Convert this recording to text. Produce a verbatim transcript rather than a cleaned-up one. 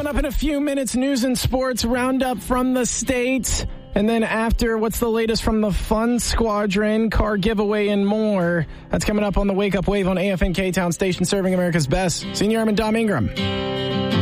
up in a few minutes, news and sports roundup from the States. And then after, what's the latest from the Fun Squadron, car giveaway, and more. That's coming up on the Wake Up Wave on A F N K-Town station serving America's best. Senior Airman Dom Ingram.